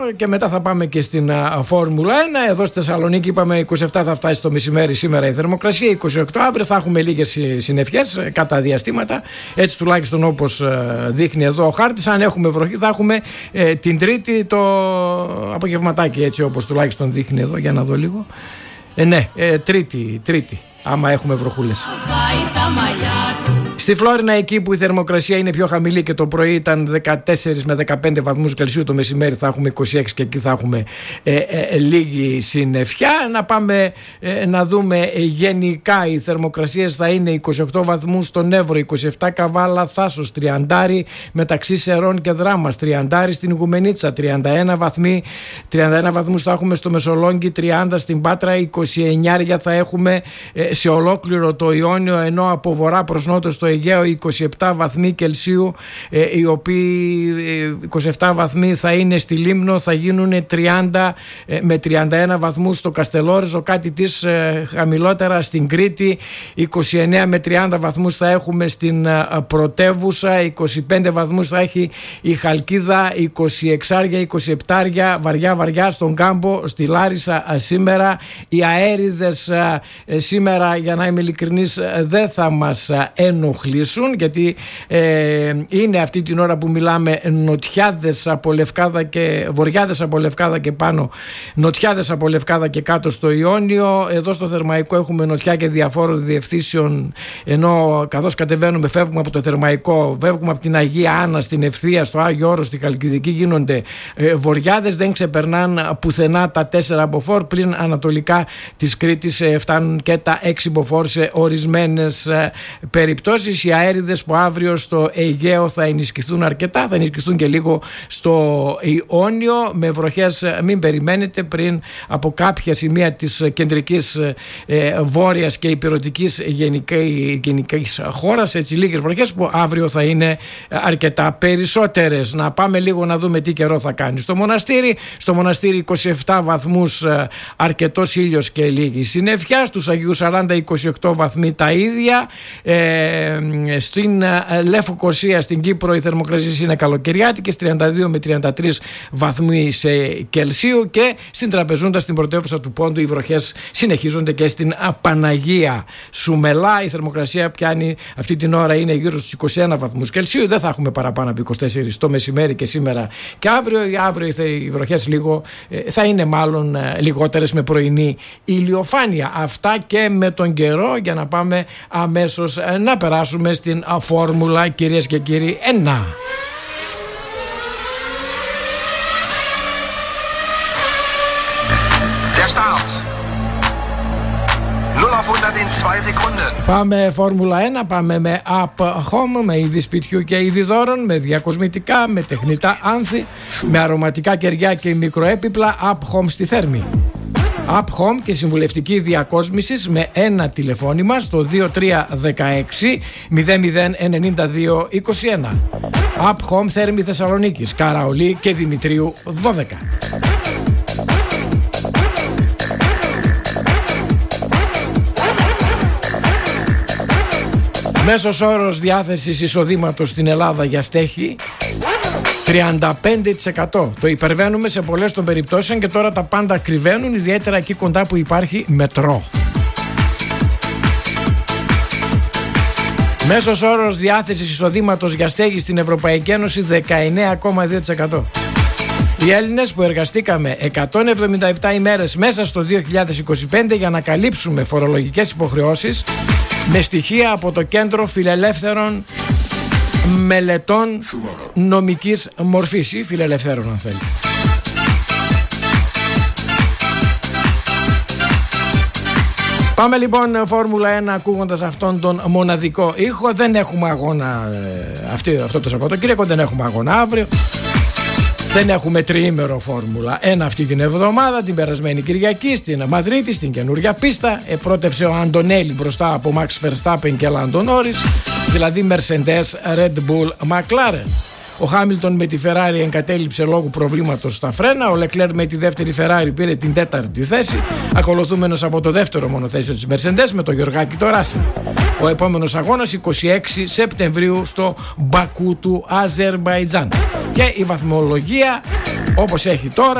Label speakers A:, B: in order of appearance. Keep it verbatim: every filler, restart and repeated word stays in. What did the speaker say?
A: Και μετά θα πάμε και στην Φόρμουλα ένα. Εδώ στη Θεσσαλονίκη είπαμε είκοσι επτά θα φτάσει το μεσημέρι σήμερα η θερμοκρασία, είκοσι οκτώ αύριο θα έχουμε λίγες συννεφιές κατά διαστήματα. Έτσι τουλάχιστον όπως δείχνει εδώ ο χάρτης. Αν έχουμε βροχή θα έχουμε ε, την Τρίτη το απογευματάκι, έτσι όπως τουλάχιστον δείχνει εδώ. Για να δω λίγο. Ε, ναι, ε, τρίτη, τρίτη, άμα έχουμε βροχούλες. Στη Φλόρινα, εκεί που η θερμοκρασία είναι πιο χαμηλή και το πρωί ήταν δεκατέσσερα με δεκαπέντε βαθμούς Κελσίου, το μεσημέρι θα έχουμε είκοσι έξι και εκεί θα έχουμε ε, ε, λίγη συννεφιά. Να πάμε ε, να δούμε ε, γενικά οι θερμοκρασίες θα είναι είκοσι οκτώ βαθμούς στον Εύρο, είκοσι επτά Καβάλα, Θάσος, τριάντα μεταξύ Σερών και Δράμας, τριάντα στην Ιγουμενίτσα, τριάντα ένα βαθμοί, τριάντα ένα βαθμούς θα έχουμε στο Μεσολόγγι, τριάντα στην Πάτρα, είκοσι εννιά θα έχουμε ε, σε ολόκληρο το Ιόνιο, ενώ από βορρά προς νότο στο Αιγαίο είκοσι επτά βαθμοί Κελσίου, ε, οι οποίοι ε, είκοσι επτά βαθμοί θα είναι στη Λίμνο, θα γίνουν τριάντα ε, με τριάντα ένα βαθμούς στο Καστελόριζο, κάτι της ε, χαμηλότερα στην Κρήτη, είκοσι εννέα με τριάντα βαθμούς θα έχουμε στην ε, πρωτεύουσα, είκοσι πέντε βαθμούς θα έχει η Χαλκίδα, είκοσι έξι είκοσι επτά βαριά βαριά στον Κάμπο, στη Λάρισα ε, σήμερα. Οι αέριδες ε, ε, σήμερα, για να είμαι ειλικρινής, ε, δεν θα μας ε, ενοχλήσουν, γιατί ε, είναι αυτή την ώρα που μιλάμε νοτιάδες από Λευκάδα και βορειάδες από Λευκάδα και πάνω, νοτιάδες από Λευκάδα και κάτω στο Ιόνιο. Εδώ στο Θερμαϊκό έχουμε νοτιά και διαφόρων διευθύνσεων, ενώ καθώς κατεβαίνουμε, φεύγουμε από το Θερμαϊκό, φεύγουμε από την Αγία Άννα στην Ευθεία, στο Άγιο Όρος, στη Χαλκιδική, γίνονται ε, βορειάδες, δεν ξεπερνάν πουθενά τα τέσσερα μποφόρ, πλην ανατολικά της Κρήτης ε, φτάνουν και τα έξι μποφόρ σε ορισμένες ε, περιπτώσεις. Οι αέριδες που αύριο στο Αιγαίο θα ενισχυθούν αρκετά, θα ενισχυθούν και λίγο στο Ιόνιο, με βροχές μην περιμένετε πριν από κάποια σημεία της κεντρικής ε, βόρειας και υπηρετικής γενικής χώρας, έτσι λίγες βροχές που αύριο θα είναι αρκετά περισσότερες. Να πάμε λίγο να δούμε τι καιρό θα κάνει στο Μοναστήρι. Στο Μοναστήρι είκοσι επτά βαθμούς, αρκετός ήλιος και λίγη συννεφιά. Στους Αγίους Σαράντα είκοσι οκτώ βαθμοί τα ίδια. Ε, στην Λευκοσία στην Κύπρο οι θερμοκρασίες είναι καλοκαιριάτικες, τριάντα δύο με τριάντα τρεις βαθμοί σε Κελσίου, και στην Τραπεζούντα, στην πρωτεύουσα του Πόντου, οι βροχές συνεχίζονται και στην Παναγία Σουμελά. Η θερμοκρασία πιάνει αυτή την ώρα, είναι γύρω στους είκοσι ένα βαθμούς Κελσίου. Δεν θα έχουμε παραπάνω από είκοσι τέσσερα το μεσημέρι και σήμερα και αύριο. Αύριο οι βροχές λίγο θα είναι μάλλον λιγότερες, με πρωινή ηλιοφάνεια. Αυτά και με τον καιρό, για να πάμε αμέσως να περάσουμε στην Φόρμουλα, κυρίες και κύριοι. Ένα.
B: Der Start. null auf hundert in zwei Sekunden.
A: Πάμε Φόρμουλα ένα, πάμε με Up Home, με είδη σπιτιού και είδη δώρων, με διακοσμητικά, με τεχνητά άνθη, με αρωματικά κεριά και μικροέπιπλα. Up Home στη Θέρμη. Up Home και συμβουλευτική διακόσμησης με ένα τηλεφώνημα στο δύο τρία ένα έξι μηδέν μηδέν εννιά δύο είκοσι ένα. Up Home Θέρμη Θεσσαλονίκης, Καραολί και Δημητρίου δώδεκα. Μέσος όρος διάθεσης εισοδήματος στην Ελλάδα για στέχη τριάντα πέντε τοις εκατό. Το υπερβαίνουμε σε πολλές των περιπτώσεων και τώρα τα πάντα κρυβαίνουν, ιδιαίτερα εκεί κοντά που υπάρχει μετρό. Μέσος όρος διάθεσης εισοδήματος για στέγη στην Ευρωπαϊκή Ένωση δεκαεννέα κόμμα δύο τοις εκατό. Οι Έλληνες που εργαστήκαμε εκατόν εβδομήντα επτά ημέρες μέσα στο δύο χιλιάδες είκοσι πέντε για να καλύψουμε φορολογικές υποχρεώσεις, με στοιχεία από το Κέντρο Φιλελεύθερων Μελετών Νομικής Μορφής, ή Φιλελευθέρων αν θέλει. Πάμε λοιπόν Φόρμουλα ένα ακούγοντας αυτόν τον μοναδικό ήχο. Δεν έχουμε αγώνα ε, αυτή, αυτό το Σαββατοκύριακο, δεν έχουμε αγώνα αύριο. Δεν έχουμε τριήμερο Φόρμουλα ένα αυτή την εβδομάδα. Την περασμένη Κυριακή στην Μαδρίτη, στην καινούρια πίστα, επρότευσε ο Αντωνέλη μπροστά από Max Verstappen και Lando Norris, δηλαδή Mercedes, Red Bull, McLaren. Ο Χάμιλτον με τη Ferrari εγκατέλειψε λόγω προβλήματος στα φρένα. Ο Leclerc με τη δεύτερη Ferrari πήρε την τέταρτη θέση, ακολουθούμενος από το δεύτερο μονοθέσιο της Mercedes με το Γιωργάκη το Ράσελ. Ο επόμενος αγώνας εικοστή έκτη Σεπτεμβρίου στο Μπακού του Αζερμπαϊτζάν. Και η βαθμολογία όπως έχει τώρα.